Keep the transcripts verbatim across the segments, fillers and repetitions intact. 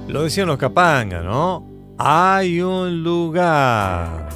Lo decían los Capanga, ¿no? Hay un lugar.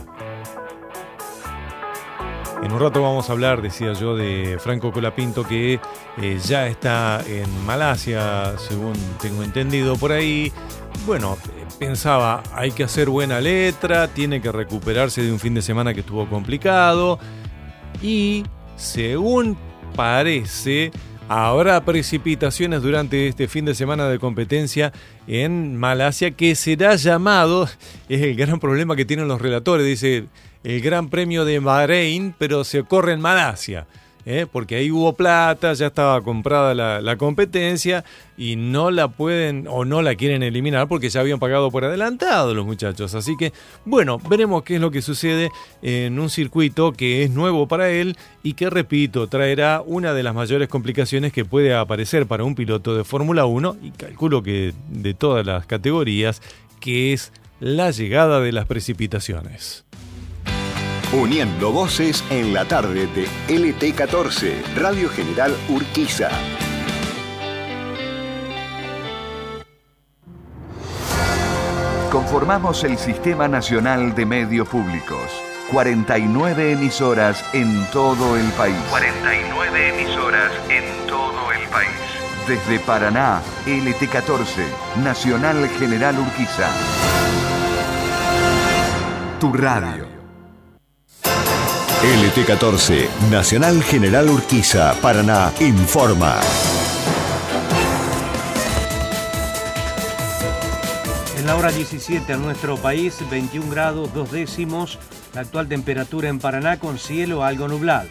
En un rato vamos a hablar, decía yo, de Franco Colapinto, que eh, ya está en Malasia, según tengo entendido por ahí. Bueno, pensaba, hay que hacer buena letra, tiene que recuperarse de un fin de semana que estuvo complicado. Y, según parece, habrá precipitaciones durante este fin de semana de competencia en Malasia, que será llamado, es el gran problema que tienen los relatores, dice, el Gran Premio de Bahrein, pero se corre en Malasia, ¿eh? Porque ahí hubo plata, ya estaba comprada la, la competencia y no la pueden o no la quieren eliminar porque ya habían pagado por adelantado los muchachos. Así que, bueno, veremos qué es lo que sucede en un circuito que es nuevo para él y que, repito, traerá una de las mayores complicaciones que puede aparecer para un piloto de Fórmula uno, y calculo que de todas las categorías, que es la llegada de las precipitaciones. Uniendo voces en la tarde de L T catorce, Radio General Urquiza. Conformamos el Sistema Nacional de Medios Públicos. cuarenta y nueve emisoras en todo el país. cuarenta y nueve emisoras en todo el país. Desde Paraná, L T catorce, Nacional General Urquiza. Tu radio. L T catorce, Nacional General Urquiza, Paraná, informa. En la hora diecisiete en nuestro país, veintiún grados dos décimos, la actual temperatura en Paraná con cielo algo nublado.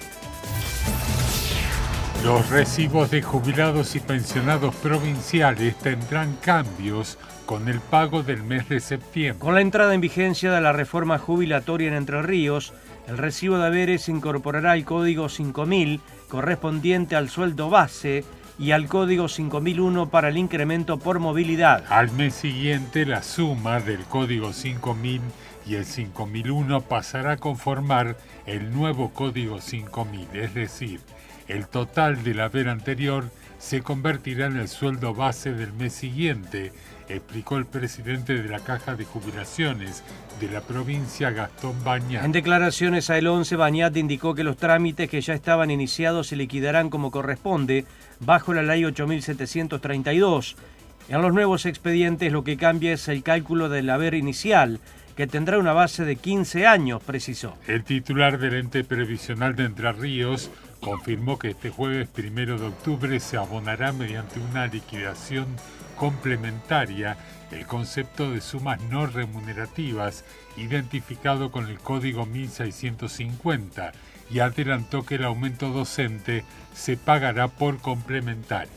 Los recibos de jubilados y pensionados provinciales tendrán cambios con el pago del mes de septiembre. Con la entrada en vigencia de la reforma jubilatoria en Entre Ríos, el recibo de haberes incorporará el código cinco mil correspondiente al sueldo base y al código cinco mil uno para el incremento por movilidad. Al mes siguiente, la suma del código cinco mil y el cinco mil uno pasará a conformar el nuevo código cinco mil, es decir, el total del haber anterior se convertirá en el sueldo base del mes siguiente, explicó el presidente de la Caja de Jubilaciones de la provincia, Gastón Bañat. En declaraciones a El once, Bañat indicó que los trámites que ya estaban iniciados se liquidarán como corresponde bajo la ley ocho mil setecientos treinta y dos. En los nuevos expedientes lo que cambia es el cálculo del haber inicial, que tendrá una base de quince años, precisó. El titular del ente previsional de Entre Ríos confirmó que este jueves primero de octubre se abonará mediante una liquidación complementaria el concepto de sumas no remunerativas identificado con el código mil seiscientos cincuenta y adelantó que el aumento docente se pagará por complementaria.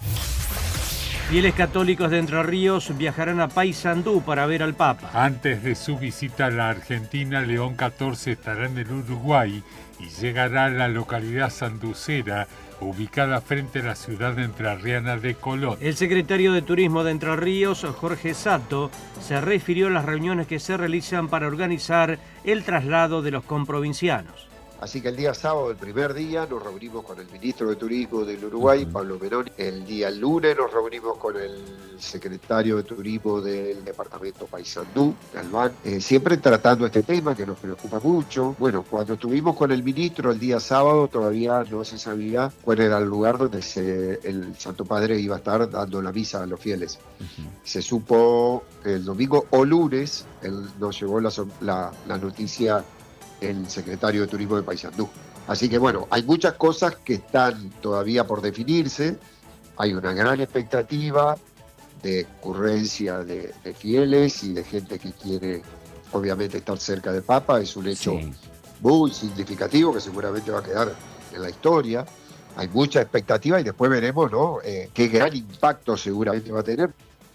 Fieles católicos de Entre Ríos viajarán a Paysandú para ver al Papa. Antes de su visita a la Argentina, León catorce estará en el Uruguay y llegará a la localidad sanducera, ubicada frente a la ciudad entrerriana de Colón. El secretario de Turismo de Entre Ríos, Jorge Sato, se refirió a las reuniones que se realizan para organizar el traslado de los comprovincianos. Así que el día sábado, el primer día, nos reunimos con el ministro de Turismo del Uruguay, Pablo Meroni. El día lunes nos reunimos con el secretario de Turismo del departamento Paysandú, Galván, eh, siempre tratando este tema que nos preocupa mucho. Bueno, cuando estuvimos con el ministro el día sábado, todavía no se sabía cuál era el lugar donde se, el Santo Padre iba a estar dando la misa a los fieles. Uh-huh. Se supo el domingo o lunes, él nos llegó la, la, la noticia el secretario de Turismo de Paysandú. Así que bueno, hay muchas cosas que están todavía por definirse. Hay una gran expectativa de concurrencia de, de fieles y de gente que quiere obviamente estar cerca del Papa. Es un hecho sí. muy significativo que seguramente va a quedar en la historia. Hay mucha expectativa y después veremos, ¿no? Eh, qué gran impacto seguramente va a tener.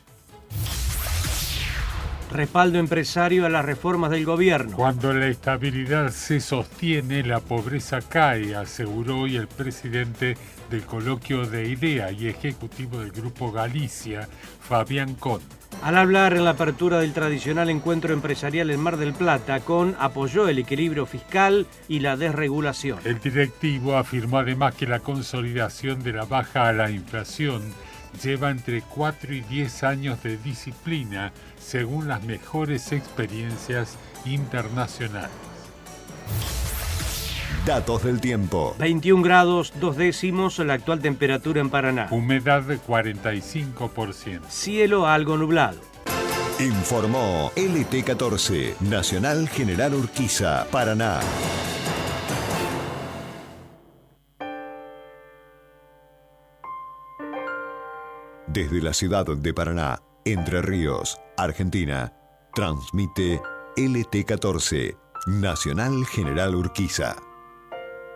Respaldo empresario a las reformas del gobierno. Cuando la estabilidad se sostiene, la pobreza cae, aseguró hoy el presidente del coloquio de IDEA y ejecutivo del Grupo Galicia, Fabián Con. Al hablar en la apertura del tradicional encuentro empresarial en Mar del Plata, Con apoyó el equilibrio fiscal y la desregulación. El directivo afirmó además que la consolidación de la baja a la inflación lleva entre cuatro y diez años de disciplina, según las mejores experiencias internacionales. Datos del tiempo. veintiún grados, dos décimos, la actual temperatura en Paraná. Humedad de cuarenta y cinco por ciento. Cielo algo nublado. Informó L T catorce, Nacional General Urquiza, Paraná. Desde la ciudad de Paraná, Entre Ríos, Argentina, transmite L T catorce, Nacional General Urquiza.